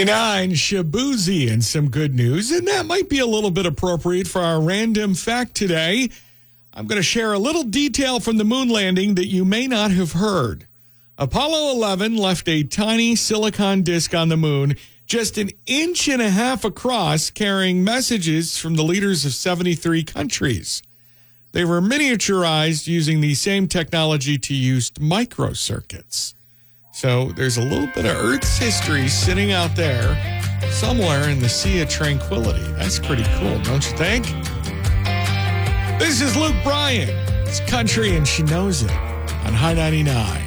Nine, Shabuzi, and some good news, and that might be a little bit appropriate for our random fact today. I'm going to share a little detail from the moon landing that you may not have heard. Apollo 11 left a tiny silicon disk on the moon, just 1.5 inches across, carrying messages from the leaders of 73 countries. They were miniaturized using the same technology to use microcircuits. So there's a little bit of Earth's history sitting out there somewhere in the Sea of Tranquility. That's pretty cool, don't you think? This is Luke Bryan. It's country and she knows it on High 99.